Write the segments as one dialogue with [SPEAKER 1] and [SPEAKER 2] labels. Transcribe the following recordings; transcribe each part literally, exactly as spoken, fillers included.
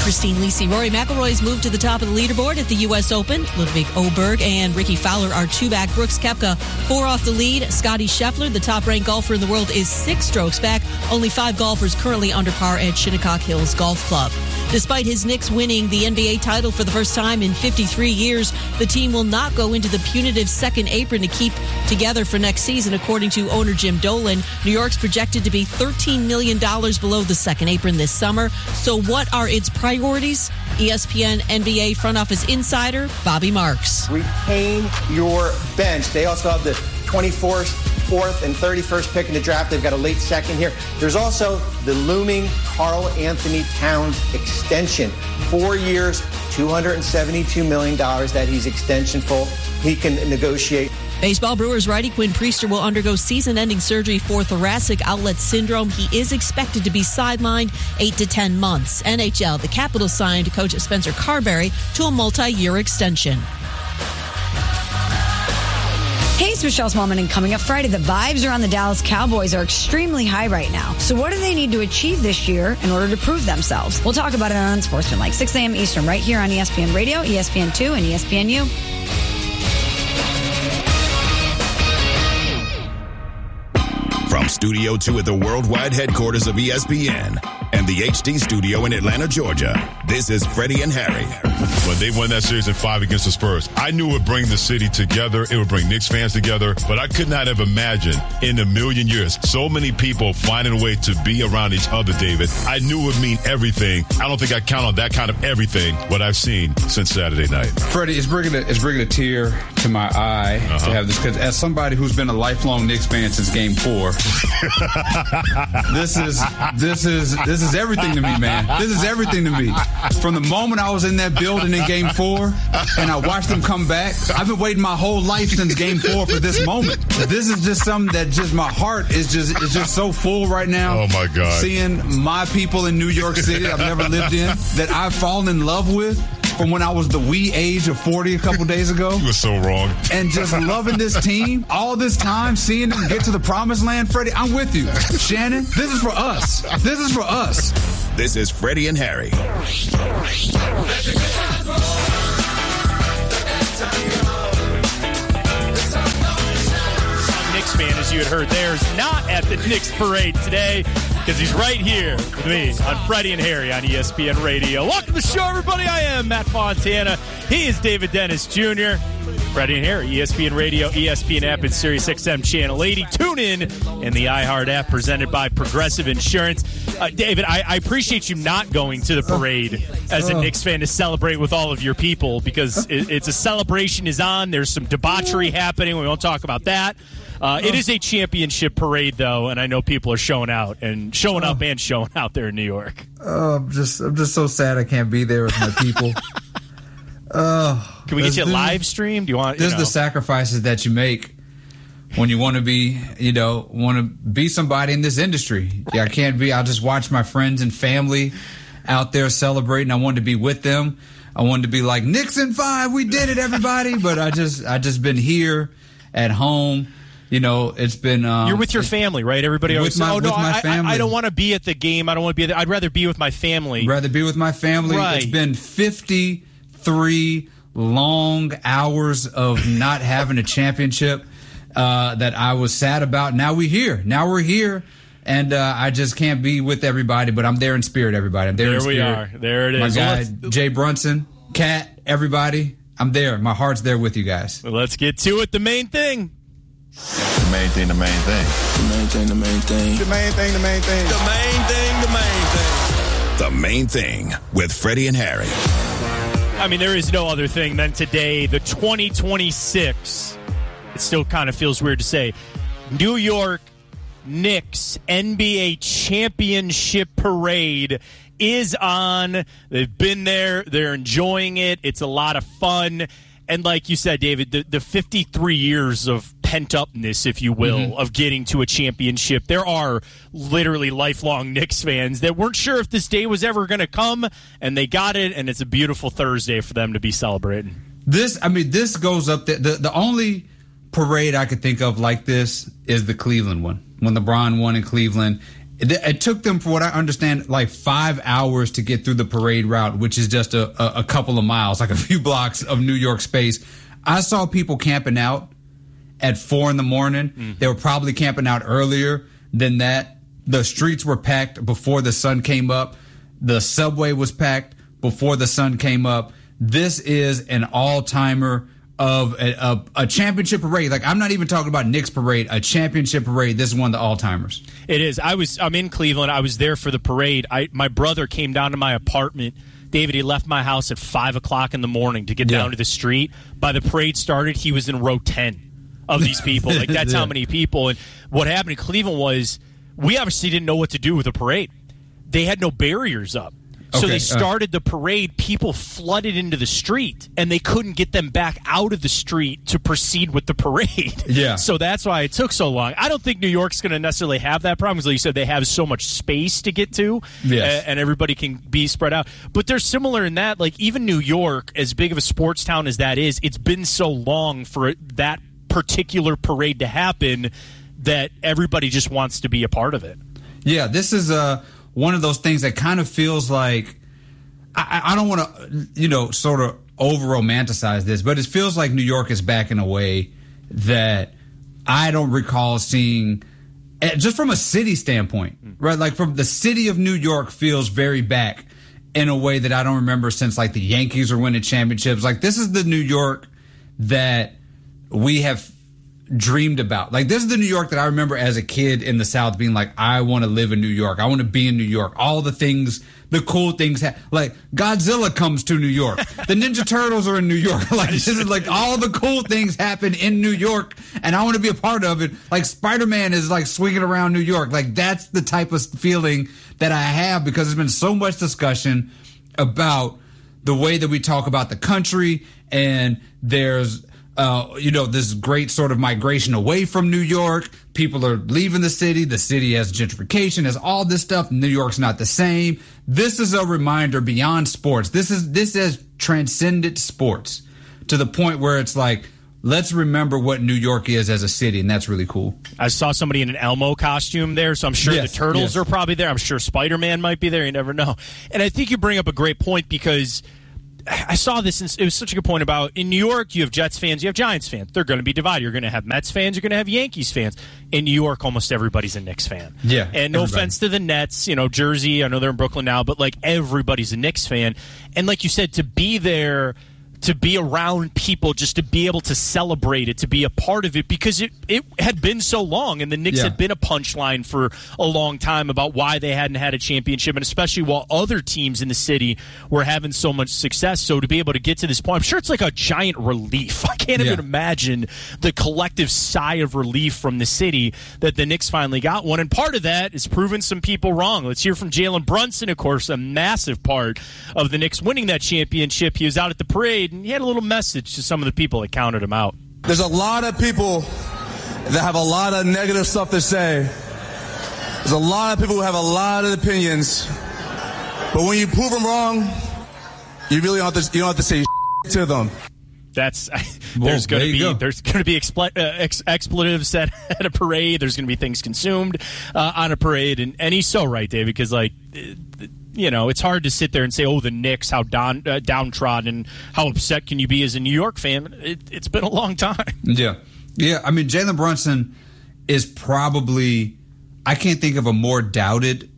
[SPEAKER 1] Christine Lisi. Rory McIlroy's moved to the top of the leaderboard at the U S Open. Ludwig Åberg and Ricky Fowler are two back. Brooks Koepka, four off the lead. Scottie Scheffler, the top-ranked golfer in the world, is six strokes back. Only five golfers currently under par at Shinnecock Hills Golf Club. Despite his Knicks winning the N B A title for the first time in fifty-three years, the team will not go into the punitive second apron to keep together for next season, according to owner Jim Dolan. New York's projected to be thirteen million dollars below the second apron this summer. So what are its priorities? E S P N N B A front office insider Bobby Marks.
[SPEAKER 2] Retain your bench. They also have the twenty-fourth, fourth, and thirty-first pick in the draft. They've got a late second here. There's also the looming Karl Anthony Towns extension. Four years, two hundred seventy-two million dollars that he's extension-full. He can negotiate.
[SPEAKER 1] Baseball Brewers righty Quinn Priester will undergo season-ending surgery for thoracic outlet syndrome. He is expected to be sidelined eight to ten months. N H L, the Capitals signed coach Spencer Carberry to a multi-year extension.
[SPEAKER 3] Hey, it's Michelle Smallman, and coming up Friday, the vibes around the Dallas Cowboys are extremely high right now. So what do they need to achieve this year in order to prove themselves? We'll talk about it on Unsportsmanlike, six a.m. Eastern, right here on E S P N Radio, E S P N two, and E S P N U.
[SPEAKER 4] From Studio two at the worldwide headquarters of E S P N and the H D studio in Atlanta, Georgia, this is Freddie and Harry.
[SPEAKER 5] When they won that series in five against the Spurs, I knew it would bring the city together. It would bring Knicks fans together. But I could not have imagined in a million years so many people finding a way to be around each other, David. I knew it would mean everything. I don't think I count on that kind of everything, what I've seen since Saturday night.
[SPEAKER 6] Freddie, it's bringing a, it's bringing a tear to my eye uh-huh. to have this, because as somebody who's been a lifelong Knicks fan since Game Four, this is this is this is everything to me, man. This is everything to me. From the moment I was in that building in Game Four, and I watched them come back, I've been waiting my whole life since Game Four for this moment. This is just something that just my heart is just is just so full right now.
[SPEAKER 5] Oh my God!
[SPEAKER 6] Seeing my people in New York City I've never lived in, that I've fallen in love with from when I was the wee age of forty a couple days ago.
[SPEAKER 5] You were so wrong.
[SPEAKER 6] And just loving this team all this time, seeing them get to the promised land. Freddie, I'm with you. Shannon, this is for us. This is for us.
[SPEAKER 4] This is Freddie and Harry.
[SPEAKER 7] Knicks fan, as you had heard there, is not at the Knicks parade today because he's right here with me on Freddie and Harry on E S P N Radio. Welcome to the show, everybody. I am Matt Fontana. He is David Dennis Junior Freddie and Harry, E S P N Radio, E S P N app, and Sirius X M Channel eighty. Tune in in the iHeart app presented by Progressive Insurance. Uh, David, I, I appreciate you not going to the parade as a Knicks fan to celebrate with all of your people, because it, it's a celebration is on. There's some debauchery happening. We won't talk about that. Uh, it is a championship parade, though, and I know people are showing out and showing up and showing out there in New York.
[SPEAKER 8] Oh, I'm just, I'm just so sad I can't be there with my people. Oh,
[SPEAKER 7] can we get you a live stream? Do you want?
[SPEAKER 8] There's
[SPEAKER 7] you know.
[SPEAKER 8] the sacrifices that you make when you want to be, you know, want to be somebody in this industry. Yeah, I can't be. I'll just watch my friends and family out there celebrating. I wanted to be with them. I wanted to be like Knicks in five. We did it, everybody. But I just, I just been here at home. You know, it's been... Um,
[SPEAKER 7] You're with your family, right? Everybody always
[SPEAKER 8] says, oh, no,
[SPEAKER 7] I,
[SPEAKER 8] I,
[SPEAKER 7] I don't want to be at the game. I don't want to be there. I'd rather be with my family.
[SPEAKER 8] Rather be with my family.
[SPEAKER 7] Right.
[SPEAKER 8] It's been fifty-three long hours of not having a championship uh, that I was sad about. Now we're here. Now we're here. And uh, I just can't be with everybody, but I'm there in spirit, everybody. I'm there,
[SPEAKER 7] there
[SPEAKER 8] in spirit.
[SPEAKER 7] There we are. There it is.
[SPEAKER 8] My guy,
[SPEAKER 7] Let's,
[SPEAKER 8] Jay Brunson, Kat, everybody. I'm there. My heart's there with you guys.
[SPEAKER 7] Let's get to it. The main thing.
[SPEAKER 5] The main thing, the main thing.
[SPEAKER 9] The main thing, the main thing.
[SPEAKER 2] The main thing, the main thing.
[SPEAKER 9] The main thing, the main thing.
[SPEAKER 4] The main thing with Freddie and Harry.
[SPEAKER 7] I mean, there is no other thing than today, the twenty twenty-six. It still kind of feels weird to say. New York Knicks N B A Championship Parade is on. They've been there. They're enjoying it. It's a lot of fun. And like you said, David, the, the fifty-three years of pent-upness, if you will, mm-hmm. of getting to a championship. There are literally lifelong Knicks fans that weren't sure if this day was ever going to come, and they got it, and it's a beautiful Thursday for them to be celebrating.
[SPEAKER 8] This, I mean, this goes up. The, the, the only parade I could think of like this is the Cleveland one. When LeBron won in Cleveland, It, it took them, for what I understand, like five hours to get through the parade route, which is just a, a, a couple of miles, like a few blocks of New York space. I saw people camping out at four in the morning. Mm. They were probably camping out earlier than that. The streets were packed before the sun came up. The subway was packed before the sun came up. This is an all-timer of a, a, a championship parade. Like, I'm not even talking about Knicks parade, a championship parade. This is one of the all-timers.
[SPEAKER 7] It is. I was, I'm in Cleveland. I was there for the parade. I, my brother came down to my apartment. David, he left my house at five o'clock in the morning to get yeah. down to the street. By the parade started, he was in row ten of these people. Like, that's yeah. how many people. And what happened in Cleveland was we obviously didn't know what to do with the parade. They had no barriers up. So
[SPEAKER 8] okay,
[SPEAKER 7] they started uh, the parade. People flooded into the street, and they couldn't get them back out of the street to proceed with the parade.
[SPEAKER 8] Yeah.
[SPEAKER 7] So that's why it took so long. I don't think New York's going to necessarily have that problem, because like you said, they have so much space to get to,
[SPEAKER 8] yes.
[SPEAKER 7] and everybody can be spread out. But they're similar in that, like, even New York, as big of a sports town as that is, it's been so long for that particular parade to happen that everybody just wants to be a part of it.
[SPEAKER 8] Yeah, this is a... one of those things that kind of feels like, I, I don't want to, you know, sort of over-romanticize this, but it feels like New York is back in a way that I don't recall seeing, just from a city standpoint, right? Like, from the city of New York feels very back in a way that I don't remember since, like, the Yankees were winning championships. Like, this is the New York that we have dreamed about. Like, this is the New York that I remember as a kid in the South being like, I want to live in New York. I want to be in New York. All the things, the cool things, ha- like Godzilla comes to New York. The Ninja Turtles are in New York. Like, this is like all the cool things happen in New York, and I want to be a part of it. Like, Spider-Man is like swinging around New York. Like, that's the type of feeling that I have, because there's been so much discussion about the way that we talk about the country, and there's Uh, you know, this great sort of migration away from New York. People are leaving the city. The city has gentrification, has all this stuff. New York's not the same. This is a reminder beyond sports. This is this has transcended sports to the point where it's like, let's remember what New York is as a city, and that's really cool.
[SPEAKER 7] I saw somebody in an Elmo costume there, so I'm sure yes, the Turtles
[SPEAKER 8] yes.
[SPEAKER 7] are probably there. I'm sure Spider-Man might be there. You never know. And I think you bring up a great point, because I saw this, and it was such a good point about, in New York, you have Jets fans, you have Giants fans. They're going to be divided. You're going to have Mets fans, you're going to have Yankees fans. In New York, almost everybody's a Knicks fan.
[SPEAKER 8] Yeah.
[SPEAKER 7] And no
[SPEAKER 8] everybody.
[SPEAKER 7] offense to the Nets, you know, Jersey, I know they're in Brooklyn now, but, like, everybody's a Knicks fan. And like you said, to be there, to be around people, just to be able to celebrate it, to be a part of it, because it, it had been so long, and the Knicks
[SPEAKER 8] yeah.
[SPEAKER 7] had been a punchline for a long time about why they hadn't had a championship, and especially while other teams in the city were having so much success. So to be able to get to this point, I'm sure it's like a giant relief. I can't
[SPEAKER 8] yeah.
[SPEAKER 7] even imagine the collective sigh of relief from the city that the Knicks finally got one, and part of that is proving some people wrong. Let's hear from Jalen Brunson, of course, a massive part of the Knicks winning that championship. He was out at the parade, and he had a little message to some of the people that counted him out.
[SPEAKER 9] There's a lot of people that have a lot of negative stuff to say. There's a lot of people who have a lot of opinions. But when you prove them wrong, you really don't have to, you don't have to say to them.
[SPEAKER 7] That's
[SPEAKER 8] well,
[SPEAKER 7] there's going to be
[SPEAKER 8] go.
[SPEAKER 7] there's going to be expl- uh, ex- expletives at, at a parade. There's going to be things consumed uh, on a parade, and and he's so right, David, because like. Uh, You know, it's hard to sit there and say, oh, the Knicks, how down, uh, downtrodden, how upset can you be as a New York fan? It, it's been a long time.
[SPEAKER 8] Yeah. Yeah, I mean, Jalen Brunson is probably, I can't think of a more doubted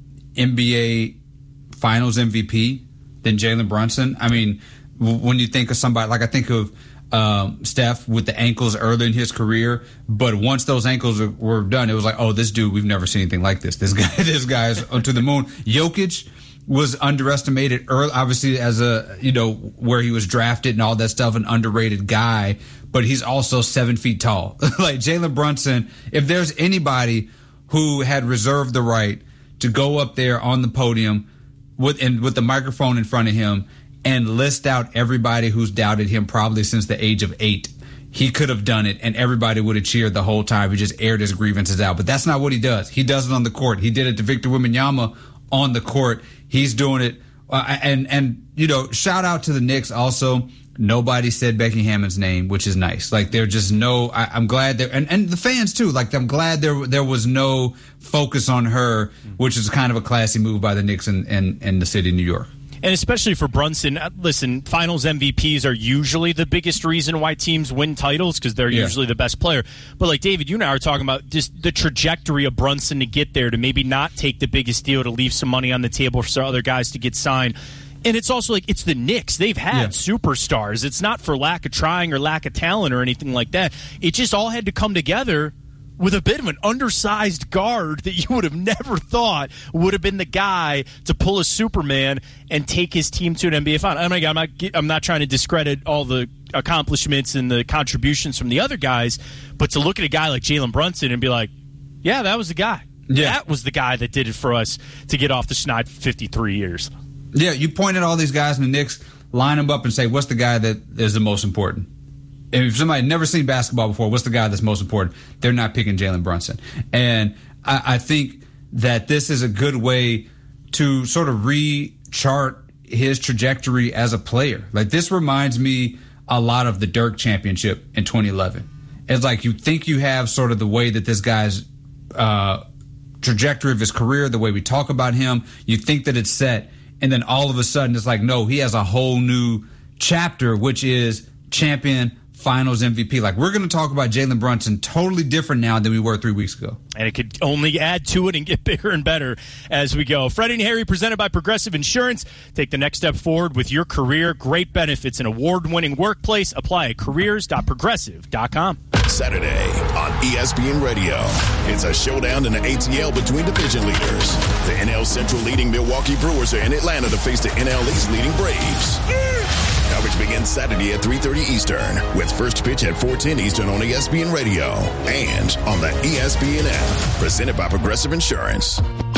[SPEAKER 8] N B A Finals M V P than Jalen Brunson. I mean, w- when you think of somebody, like I think of um, Steph with the ankles early in his career, but once those ankles are, were done, it was like, oh, this dude, we've never seen anything like this. This guy, this guy's to the moon. Jokic was underestimated early, obviously, as a, you know, where he was drafted and all that stuff, an underrated guy, but he's also seven feet tall. Like Jalen Brunson, if there's anybody who had reserved the right to go up there on the podium with and with the microphone in front of him and list out everybody who's doubted him probably since the age of eight, he could have done it, and everybody would have cheered the whole time. He just aired his grievances out. But that's not what he does. He does it on the court. He did it to Victor Wembanyama on the court. He's doing it. Uh, and, and you know, shout out to the Knicks also. Nobody said Becky Hammond's name, which is nice. Like, they're just no. I, I'm glad there, and, and the fans too. Like, I'm glad there there was no focus on her, which is kind of a classy move by the Knicks and and, and the city of New York.
[SPEAKER 7] And especially for Brunson, listen, Finals M V Ps are usually the biggest reason why teams win titles because they're yeah. usually the best player. But like David, you and I are talking about just the trajectory of Brunson to get there, to maybe not take the biggest deal, to leave some money on the table for other guys to get signed. And it's also like, it's the Knicks. They've had yeah. superstars. It's not for lack of trying or lack of talent or anything like that. It just all had to come together with a bit of an undersized guard that you would have never thought would have been the guy to pull a Superman and take his team to an N B A final. I'm not, I'm not trying to discredit all the accomplishments and the contributions from the other guys, but to look at a guy like Jalen Brunson and be like, yeah, that was the guy. Yeah. That was the guy that did it for us to get off the schneid for fifty-three years.
[SPEAKER 8] Yeah, you point at all these guys in the Knicks, line them up and say, what's the guy that is the most important? And if somebody had never seen basketball before, what's the guy that's most important? They're not picking Jalen Brunson. And I, I think that this is a good way to sort of re-chart his trajectory as a player. Like, this reminds me a lot of the Dirk championship in twenty eleven. It's like you think you have sort of the way that this guy's uh, trajectory of his career, the way we talk about him, you think that it's set. And then all of a sudden, it's like, no, he has a whole new chapter, which is champion, Finals M V P. Like, we're going to talk about Jalen Brunson totally different now than we were three weeks ago.
[SPEAKER 7] And it could only add to it and get bigger and better as we go. Freddie and Harry, presented by Progressive Insurance. Take the next step forward with your career. Great benefits, an award-winning workplace. Apply at careers dot progressive dot com.
[SPEAKER 4] Saturday on E S P N Radio. It's a showdown in the A T L between division leaders. The N L Central leading Milwaukee Brewers are in Atlanta to face the N L East leading Braves. Coverage begins Saturday at three thirty Eastern with first pitch at four ten Eastern on E S P N Radio and on the E S P N app. Presented by Progressive Insurance.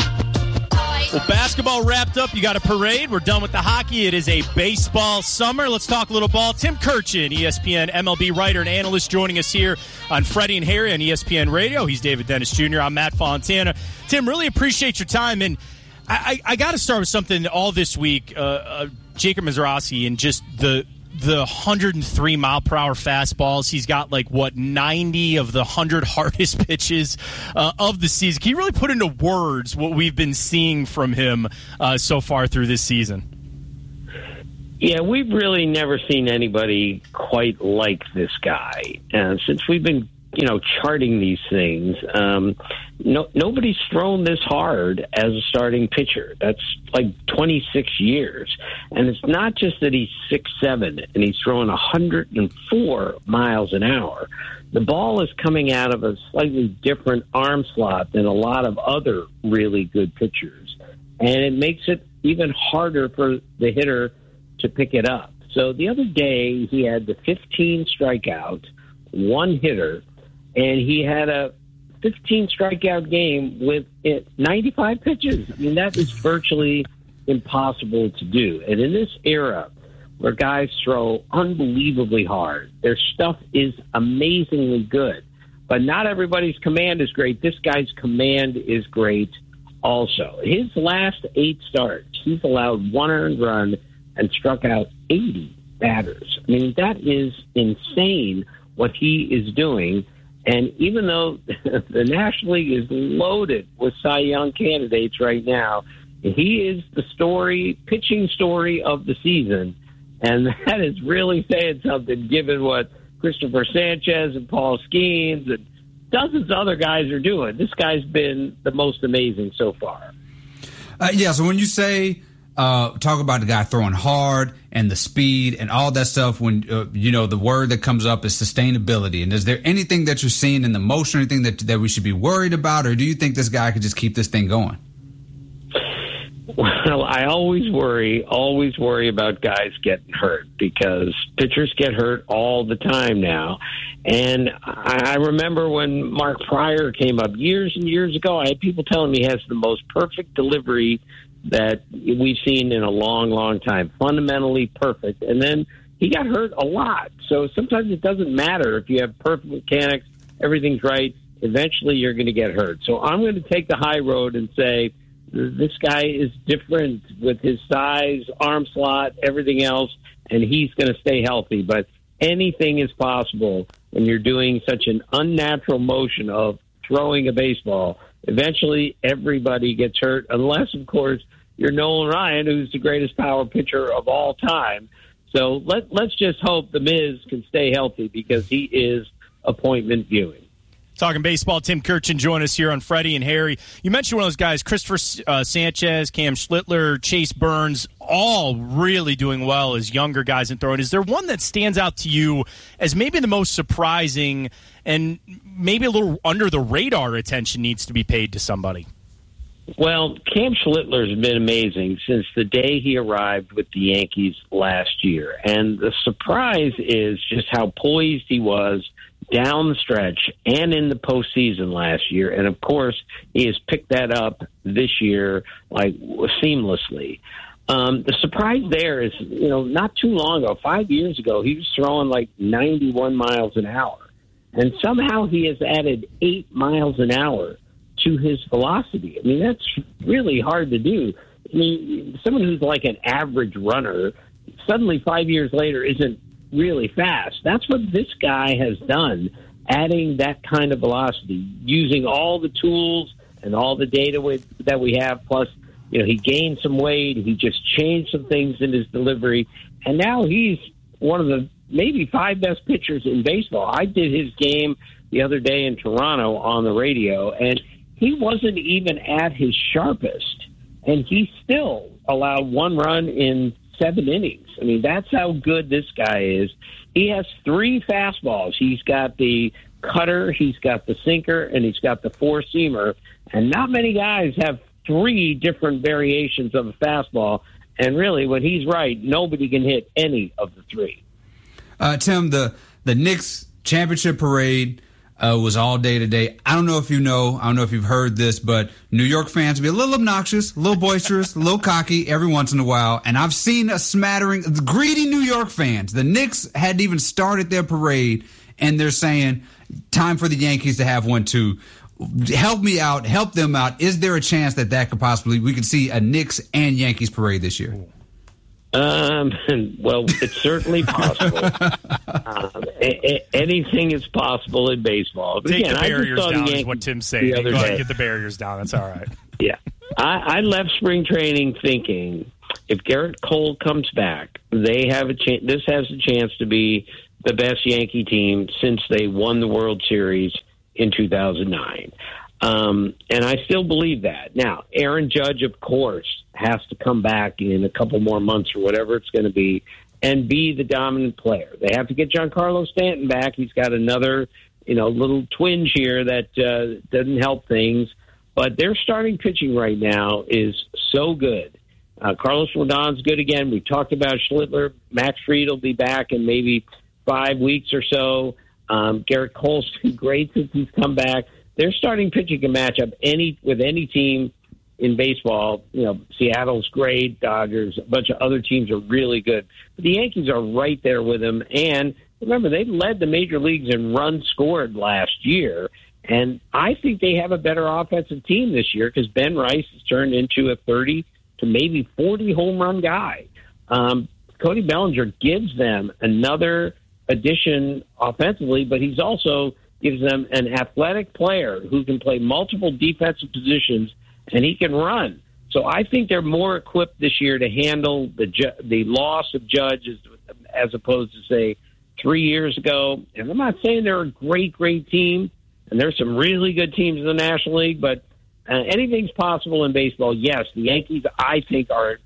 [SPEAKER 7] Well, basketball wrapped up. You got a parade. We're done with the hockey. It is a baseball summer. Let's talk a little ball. Tim Kurchin, E S P N M L B writer and analyst, joining us here on Freddie and Harry on E S P N Radio. He's David Dennis Junior I'm Matt Fontana. Tim, really appreciate your time. And I, I, I got to start with something all this week. Uh, uh, Jacob Mizrachi and just the the one hundred three mile per hour fastballs. He's got like, what, ninety of the one hundred hardest pitches uh, of the season. Can you really put into words what we've been seeing from him uh, so far through this season?
[SPEAKER 10] Yeah, we've really never seen anybody quite like this guy. And since we've been, you know, charting these things, um, no, nobody's thrown this hard as a starting pitcher. That's like twenty-six years. And it's not just that he's six seven and he's throwing one hundred four miles an hour. The ball is coming out of a slightly different arm slot than a lot of other really good pitchers. And it makes it even harder for the hitter to pick it up. So the other day he had the fifteen strikeout, one hitter, and he had a fifteen strikeout game with ninety-five pitches. I mean, that is virtually impossible to do. And in this era where guys throw unbelievably hard, their stuff is amazingly good. But not everybody's command is great. This guy's command is great also. His last eight starts, he's allowed one earned run and struck out eighty batters. I mean, that is insane what he is doing. And even though the National League is loaded with Cy Young candidates right now, he is the story, pitching story of the season. And that is really saying something, given what Christopher Sanchez and Paul Skeens and dozens of other guys are doing. This guy's been the most amazing so far.
[SPEAKER 8] Uh, yeah, so when you say uh, talk about the guy throwing hard and the speed and all that stuff, when, uh, you know, the word that comes up is sustainability. And is there anything that you're seeing in the motion or anything that, that we should be worried about? Or do you think this guy could just keep this thing going?
[SPEAKER 10] Well, I always worry, always worry about guys getting hurt because pitchers get hurt all the time now. And I remember when Mark Pryor came up years and years ago, I had people telling me he has the most perfect delivery that we've seen in a long, long time. Fundamentally perfect. And then he got hurt a lot. So sometimes it doesn't matter if you have perfect mechanics, everything's right. Eventually you're going to get hurt. So I'm going to take the high road and say, this guy is different with his size, arm slot, everything else. and he's going to stay healthy. But anything is possible when you're doing such an unnatural motion of throwing a baseball. Eventually, everybody gets hurt, unless, of course, you're Nolan Ryan, who's the greatest power pitcher of all time. So let, let's just hope the Miz can stay healthy, because he is appointment viewing.
[SPEAKER 7] Talking baseball, Tim Kurkjian join us here on Freddie and Harry. You mentioned one of those guys, Christopher uh, Sanchez, Cam Schlittler, Chase Burns, all really doing well as younger guys in throwing. Is there one that stands out to you as maybe the most surprising and maybe a little under the radar attention needs to be paid to somebody?
[SPEAKER 10] Well, Cam Schlittler has been amazing since the day he arrived with the Yankees last year. And the surprise is just how poised he was down the stretch and in the postseason last year. And, of course, he has picked that up this year, like, seamlessly. Um, the surprise there is, you know, not too long ago, five years ago, he was throwing like ninety-one miles an hour. And somehow he has added eight miles an hour to his velocity. I mean, that's really hard to do. I mean, someone who's like an average runner suddenly five years later isn't really fast. That's what this guy has done, adding that kind of velocity, using all the tools and all the data with, that we have. Plus, you know, he gained some weight. He just changed some things in his delivery. And now he's one of the maybe five best pitchers in baseball. I did his game the other day in Toronto on the radio, and he wasn't even at his sharpest, and he still allowed one run in seven innings. I mean, that's how good this guy is. He has three fastballs. He's got the cutter, he's got the sinker, and he's got the four-seamer. And not many guys have three different variations of a fastball. And really, when he's right, nobody can hit any of the three.
[SPEAKER 8] Uh, Tim, the, the Knicks championship parade Uh, was all day today. I don't know if you know, I don't know if you've heard this, but New York fans be a little obnoxious, a little boisterous, a little cocky every once in a while. And I've seen a smattering of greedy New York fans. The Knicks hadn't even started their parade, and they're saying, time for the Yankees to have one too. Help me out, help them out. Is there a chance that that could possibly, we could see a Knicks and Yankees parade this year?
[SPEAKER 10] Um, well, it's certainly possible. um, a- a- anything is possible in baseball. But
[SPEAKER 7] Take
[SPEAKER 10] again,
[SPEAKER 7] the barriers
[SPEAKER 10] I just
[SPEAKER 7] down
[SPEAKER 10] the
[SPEAKER 7] is what Tim's saying.
[SPEAKER 10] Go
[SPEAKER 7] ahead
[SPEAKER 10] day.
[SPEAKER 7] and get the barriers down. That's all right.
[SPEAKER 10] Yeah. I, I left spring training thinking if Garrett Cole comes back, they have a chance. This has a chance to be the best Yankee team since they won the World Series in two thousand nine. Um, and I still believe that. Now, Aaron Judge, of course, has to come back in a couple more months or whatever it's going to be and be the dominant player. They have to get Giancarlo Stanton back. He's got another, you know, little twinge here that uh, doesn't help things. But their starting pitching right now is so good. Uh, Carlos Rodon's good again. We talked about Schlittler. Max Fried will be back in maybe five weeks or so. Um, Garrett Cole's been great since he's come back. Their starting pitching can match up any with any team in baseball. You know, Seattle's great, Dodgers, a bunch of other teams are really good. But the Yankees are right there with them. And remember, they led the major leagues in runs scored last year. And I think they have a better offensive team this year because Ben Rice has turned into a thirty to maybe forty home run guy. Um, Cody Bellinger gives them another addition offensively, but he's also gives them an athletic player who can play multiple defensive positions, and he can run. So I think they're more equipped this year to handle the ju- the loss of Judge as, as opposed to, say, three years ago. And I'm not saying they're a great, great team, and there's some really good teams in the National League, but uh, anything's possible in baseball. Yes, the Yankees, I think, are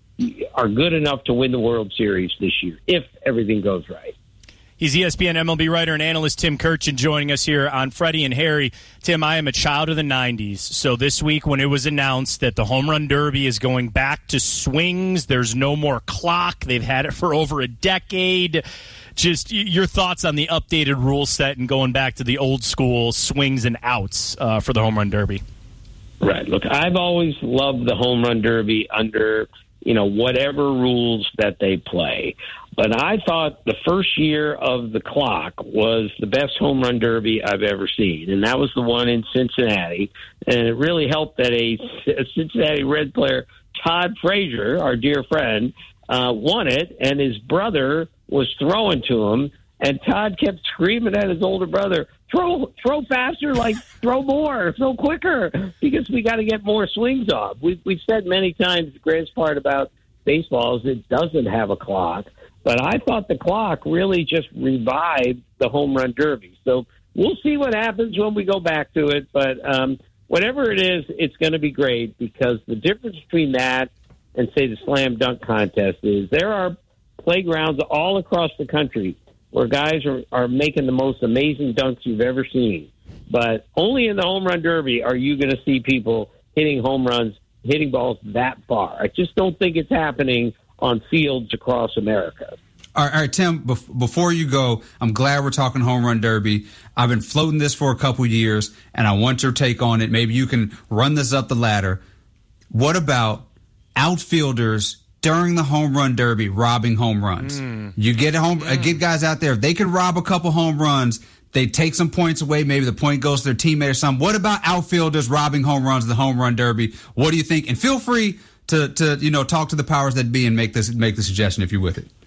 [SPEAKER 10] are good enough to win the World Series this year if everything goes right.
[SPEAKER 7] He's E S P N M L B writer and analyst Tim Kurkjian joining us here on Freddie and Harry. Tim, I am a child of the nineties, so this week when it was announced that the Home Run Derby is going back to swings, there's no more clock. They've had it for over a decade. Just your thoughts on the updated rule set and going back to the old school swings and outs uh, for the Home Run Derby.
[SPEAKER 10] Right. Look, I've always loved the Home Run Derby under, you know, whatever rules that they play. But I thought the first year of the clock was the best home run derby I've ever seen, and that was the one in Cincinnati. And it really helped that a, a Cincinnati Red player, Todd Frazier, our dear friend, uh, won it, and his brother was throwing to him, and Todd kept screaming at his older brother, throw throw faster, like throw more, throw quicker, because we got to get more swings off. We've, we've said many times the greatest part about baseball is it doesn't have a clock, but I thought the clock really just revived the home run derby. So we'll see what happens when we go back to it, but um, whatever it is, it's going to be great, because the difference between that and, say, the slam dunk contest is there are playgrounds all across the country where guys are, are making the most amazing dunks you've ever seen. But only in the home run derby are you going to see people hitting home runs, hitting balls that far. I just don't think it's happening on fields across America.
[SPEAKER 8] All right, all right, Tim, bef- before you go, I'm glad we're talking home run derby. I've been floating this for a couple years, and I want your take on it. Maybe you can run this up the ladder. What about outfielders during the home run derby robbing home runs? Mm. You get home, mm. uh, get guys out there. If they can rob a couple home runs, they take some points away. Maybe the point goes to their teammate or something. What about outfielders robbing home runs in the home run derby? What do you think? And feel free to, to you know, talk to the powers that be and make this make the suggestion if you're with it.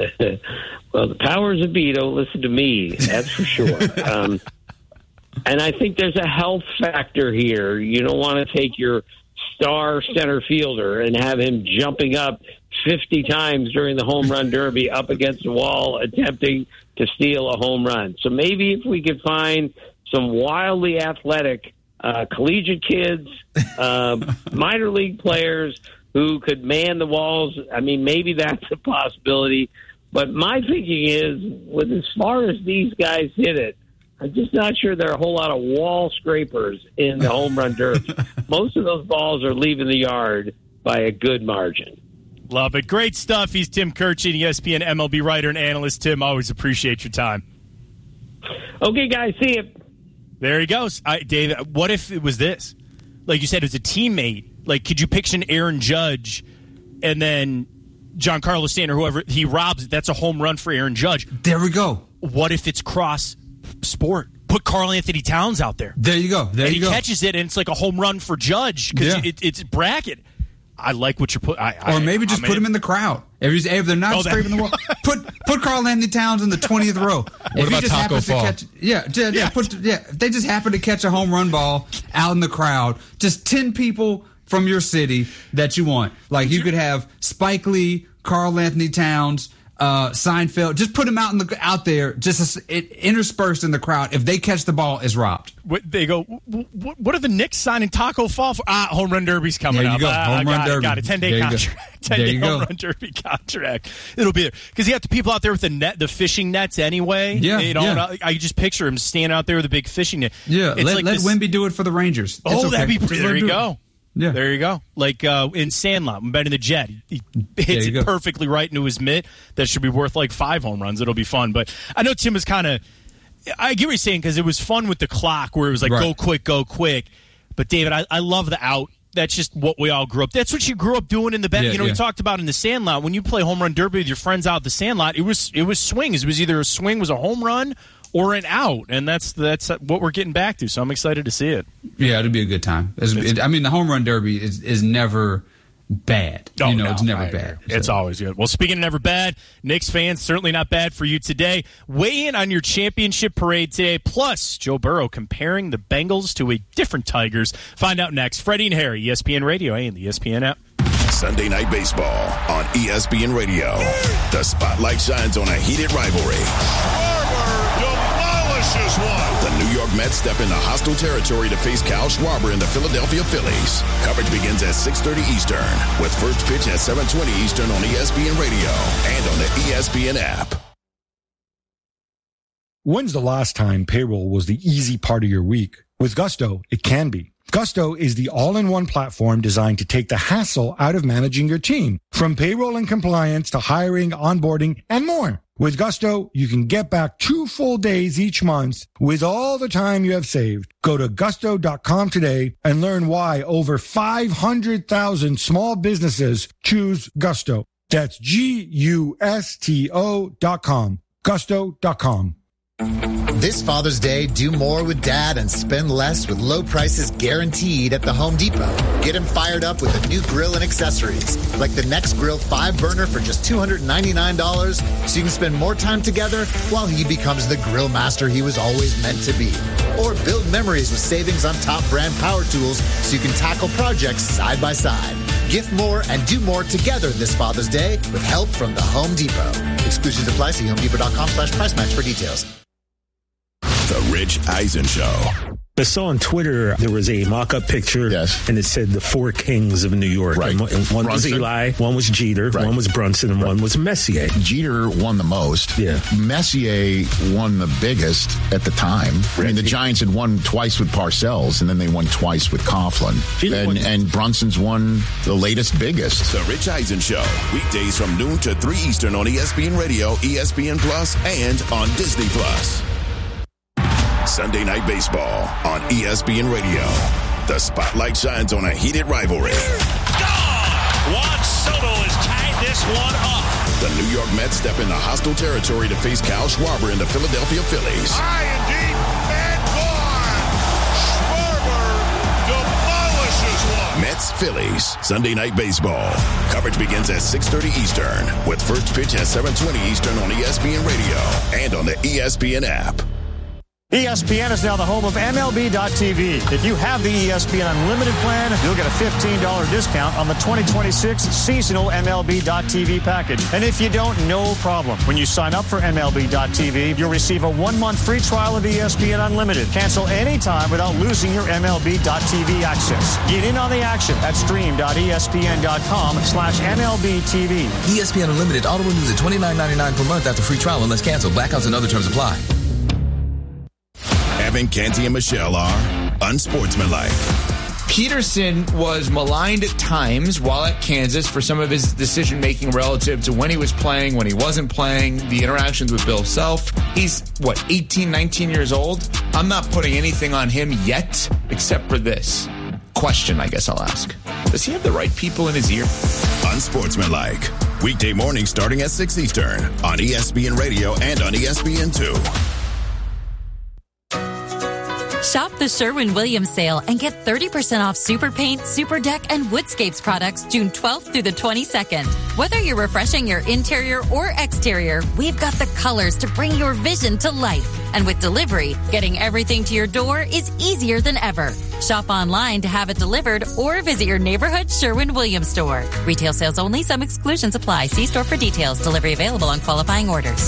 [SPEAKER 10] Well, the powers that be don't listen to me, that's for sure. um, and I think there's a health factor here. You don't want to take your star center fielder and have him jumping up fifty times during the home run derby up against the wall attempting to steal a home run. So maybe if we could find some wildly athletic uh, collegiate kids, uh, minor league players who could man the walls, I mean, maybe that's a possibility. But my thinking is, with as far as these guys hit it, I'm just not sure there are a whole lot of wall scrapers in the home run derby. Most of those balls are leaving the yard by a good margin.
[SPEAKER 7] Love it. Great stuff. He's Tim Kurkjian, E S P N M L B writer and analyst. Tim, always appreciate your time.
[SPEAKER 10] Okay, guys, see you.
[SPEAKER 7] There he goes. I, David, what if it was this? Like you said, it was a teammate. Like, could you picture an Aaron Judge and then Giancarlo Stanton or whoever, he robs it. That's a home run for Aaron Judge.
[SPEAKER 8] There we go.
[SPEAKER 7] What if it's cross sport? Put Karl Anthony Towns out there.
[SPEAKER 8] There you go. There
[SPEAKER 7] and
[SPEAKER 8] you
[SPEAKER 7] he
[SPEAKER 8] go.
[SPEAKER 7] catches it, and it's like a home run for Judge because
[SPEAKER 8] Yeah.
[SPEAKER 7] it, it's bracket. I like what you're putting.
[SPEAKER 8] Or maybe just
[SPEAKER 7] I'm
[SPEAKER 8] put
[SPEAKER 7] in.
[SPEAKER 8] him in the crowd. If, he's, if they're not
[SPEAKER 7] Oh, that-
[SPEAKER 8] scraping the wall, put put Karl Anthony Towns in the twentieth row.
[SPEAKER 11] What
[SPEAKER 8] if
[SPEAKER 11] about
[SPEAKER 8] he just
[SPEAKER 11] Taco
[SPEAKER 8] happens
[SPEAKER 11] Fall?
[SPEAKER 8] to catch, yeah, yeah, yeah, put, yeah, if they just happen to catch a home run ball out in the crowd, just ten people from your city that you want. Like you could have Spike Lee, Karl Anthony Towns, uh, Seinfeld. Just put them out in the out there, just as, it, interspersed in the crowd. If they catch the ball, it's robbed.
[SPEAKER 7] What, they go, what, what are the Knicks signing Taco Fall for? Ah, home run derby's coming
[SPEAKER 8] There you
[SPEAKER 7] up.
[SPEAKER 8] go.
[SPEAKER 7] Ah,
[SPEAKER 8] Home
[SPEAKER 7] I
[SPEAKER 8] run
[SPEAKER 7] got
[SPEAKER 8] derby.
[SPEAKER 7] It, got it. ten-day
[SPEAKER 8] There you go.
[SPEAKER 7] contract.
[SPEAKER 8] There
[SPEAKER 7] ten-day
[SPEAKER 8] you
[SPEAKER 7] home
[SPEAKER 8] go.
[SPEAKER 7] run derby contract. It'll be there. Because you have the people out there with the net, the fishing nets anyway.
[SPEAKER 8] Yeah,
[SPEAKER 7] You know,
[SPEAKER 8] yeah.
[SPEAKER 7] and I, I just picture him standing out there with a big fishing net.
[SPEAKER 8] Yeah,
[SPEAKER 7] It's
[SPEAKER 8] let,
[SPEAKER 7] like
[SPEAKER 8] let
[SPEAKER 7] this-
[SPEAKER 8] Wemby do it for the Rangers. It's
[SPEAKER 7] Oh,
[SPEAKER 8] okay.
[SPEAKER 7] that'd be
[SPEAKER 8] Just
[SPEAKER 7] pretty.
[SPEAKER 8] let
[SPEAKER 7] There
[SPEAKER 8] him
[SPEAKER 7] you
[SPEAKER 8] do it.
[SPEAKER 7] go.
[SPEAKER 8] Yeah.
[SPEAKER 7] There you go. Like uh, in Sandlot, when betting the Jet, he hits
[SPEAKER 8] you
[SPEAKER 7] it
[SPEAKER 8] go.
[SPEAKER 7] perfectly right into his mitt. That should be worth like five home runs. It'll be fun. But I know Tim was kind of, I get what you're saying, because it was fun with the clock where it was like,
[SPEAKER 8] Right.
[SPEAKER 7] go quick, go quick. But David, I, I love the out. That's just what we all grew up. That's what you grew up doing in the bet.
[SPEAKER 8] Yeah,
[SPEAKER 7] you know,
[SPEAKER 8] yeah.
[SPEAKER 7] we talked about in the Sandlot. When you play home run derby with your friends out at the Sandlot, it was it was swings. It was either a swing was a home run or an out, and that's that's what we're getting back to. So I'm excited to see it.
[SPEAKER 8] Yeah, it'll be a good time. It's, it, I mean, the home run derby is, is never bad.
[SPEAKER 7] Oh,
[SPEAKER 8] you know,
[SPEAKER 7] no,
[SPEAKER 8] it's never
[SPEAKER 7] I agree.
[SPEAKER 8] bad.
[SPEAKER 7] It's
[SPEAKER 8] So-
[SPEAKER 7] always good. Well, speaking of never bad, Knicks fans, certainly not bad for you today. Weigh in on your championship parade today. Plus, Joe Burrow comparing the Bengals to a different Tigers. Find out next. Freddie and Harry, E S P N Radio and the E S P N app.
[SPEAKER 4] Sunday Night Baseball on E S P N Radio. The spotlight shines on a heated rivalry.
[SPEAKER 5] Demolishes one.
[SPEAKER 4] The New York Mets step into hostile territory to face Kyle Schwarber and the Philadelphia Phillies. Coverage begins at six thirty Eastern, with first pitch at seven twenty Eastern on E S P N Radio and on the E S P N app.
[SPEAKER 12] When's the last time payroll was the easy part of your week? With Gusto, it can be. Gusto is the all-in-one platform designed to take the hassle out of managing your team, from payroll and compliance to hiring, onboarding, and more. With Gusto, you can get back two full days each month with all the time you have saved. Go to gusto dot com today and learn why over five hundred thousand small businesses choose Gusto. That's G U S T O dot com. Gusto dot com.
[SPEAKER 11] This Father's Day, do more with Dad and spend less with low prices guaranteed at the Home Depot. Get him fired up with a new grill and accessories, like the Next Grill five burner for just two hundred ninety-nine dollars, so you can spend more time together while he becomes the grill master he was always meant to be. Or build memories with savings on top brand power tools so you can tackle projects side by side. Gift more and do more together this Father's Day with help from the Home Depot. Exclusions apply. See homedepot.com slash price match for details.
[SPEAKER 4] The Rich Eisen Show.
[SPEAKER 13] I saw on Twitter there was a mock-up picture, yes, and it said the four kings of New York.
[SPEAKER 14] Right.
[SPEAKER 13] And one and one was Eli, one was Jeter, right, one was Brunson, and right, one was Messier.
[SPEAKER 14] Jeter won the most.
[SPEAKER 13] Yeah.
[SPEAKER 14] Messier won the biggest at the time. Right. I mean, the Giants had won twice with Parcells, and then they won twice with Coughlin. And, and Brunson's won the latest biggest.
[SPEAKER 4] The Rich Eisen Show. Weekdays from noon to three Eastern on E S P N Radio, E S P N Plus, and on Disney Plus. Sunday Night Baseball on E S P N Radio. The spotlight shines on a heated rivalry.
[SPEAKER 15] Gone! Juan Soto has tied this one up.
[SPEAKER 4] The New York Mets step into hostile territory to face Kyle Schwarber and the Philadelphia Phillies.
[SPEAKER 15] High and deep and gone. Schwarber demolishes one.
[SPEAKER 4] Mets Phillies Sunday Night Baseball. Coverage begins at six thirty Eastern with first pitch at seven twenty Eastern on E S P N Radio and on the E S P N app.
[SPEAKER 16] E S P N is now the home of M L B dot T V. If you have the E S P N Unlimited plan, you'll get a fifteen dollars discount on the twenty twenty-six seasonal M L B dot T V package. And if you don't, no problem. When you sign up for M L B dot T V, you'll receive a one-month free trial of E S P N Unlimited. Cancel anytime without losing your M L B dot T V access. Get in on the action at stream.espn.com slash MLBTV.
[SPEAKER 17] E S P N Unlimited auto renews at twenty-nine ninety-nine per month after free trial unless canceled. Blackouts and other terms apply.
[SPEAKER 4] Evan, Canty, and Michelle are unsportsmanlike.
[SPEAKER 18] Peterson was maligned at times while at Kansas for some of his decision-making relative to when he was playing, when he wasn't playing, the interactions with Bill Self. He's, what, eighteen, nineteen years old? I'm not putting anything on him yet, except for this question, I guess I'll ask. Does he have the right people in his ear?
[SPEAKER 4] Unsportsmanlike. Weekday morning starting at six Eastern on E S P N Radio and on E S P N two.
[SPEAKER 19] Shop the Sherwin-Williams sale and get thirty percent off Super Paint, Super Deck, and Woodscapes products June twelfth through the twenty-second. Whether you're refreshing your interior or exterior, we've got the colors to bring your vision to life. And with delivery, getting everything to your door is easier than ever. Shop online to have it delivered or visit your neighborhood Sherwin-Williams store. Retail sales only. Some exclusions apply. See store for details. Delivery available on qualifying orders.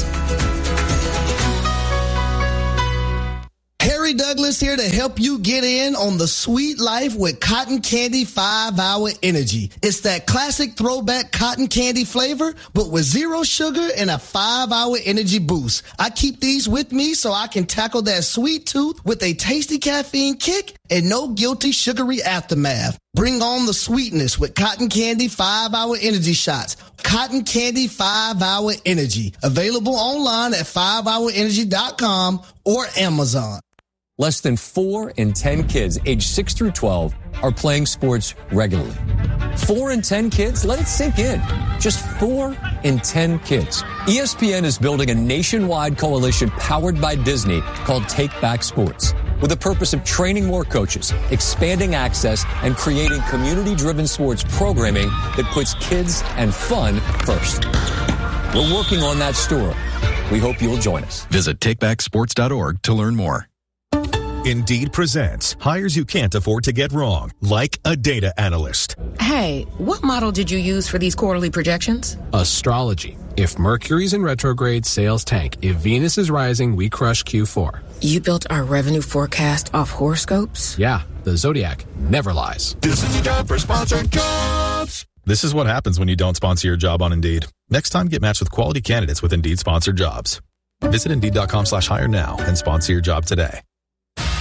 [SPEAKER 20] Harry Douglas here to help you get in on the sweet life with Cotton Candy five hour Energy. It's that classic throwback cotton candy flavor, but with zero sugar and a five hour energy boost. I keep these with me so I can tackle that sweet tooth with a tasty caffeine kick and no guilty sugary aftermath. Bring on the sweetness with Cotton Candy five hour Energy shots. Cotton Candy five hour Energy. Available online at five hour energy dot com or Amazon.
[SPEAKER 21] Less than four in ten kids aged six through twelve are playing sports regularly. Four in ten kids? Let it sink in. Just four in ten kids. E S P N is building a nationwide coalition powered by Disney called Take Back Sports, with the purpose of training more coaches, expanding access, and creating community-driven sports programming that puts kids and fun first. We're working on that story. We hope you'll join us.
[SPEAKER 22] Visit take back sports dot org to learn more. Indeed presents hires you can't afford to get wrong, like a data analyst.
[SPEAKER 23] Hey, what model did you use for these quarterly projections?
[SPEAKER 24] Astrology. If Mercury's in retrograde, sales tank. If Venus is rising, we crush Q four.
[SPEAKER 23] You built our revenue forecast off horoscopes?
[SPEAKER 24] Yeah, the Zodiac never lies.
[SPEAKER 22] This is the job for sponsored jobs. This is what happens when you don't sponsor your job on Indeed. Next time, get matched with quality candidates with Indeed sponsored jobs. Visit Indeed.com slash hire now and sponsor your job today.